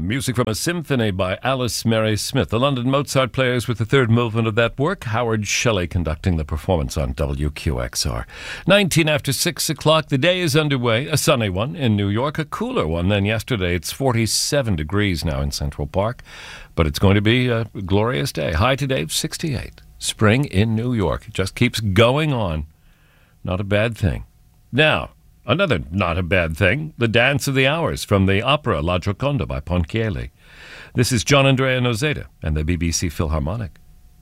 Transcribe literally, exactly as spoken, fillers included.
music from a symphony by Alice Mary Smith. The London Mozart Players with the third movement of that work. Howard Shelley conducting the performance on W Q X R. nineteen after six o'clock. The day is underway. A sunny one in New York, a cooler one than yesterday. It's forty-seven degrees now in Central Park, but it's going to be a glorious day. High today, sixty-eight. Spring in New York. It just keeps going on. Not a bad thing. Now, another not a bad thing, the Dance of the Hours from the opera La Gioconda by Ponchielli. This is John Andrea Nozeda and the B B C Philharmonic.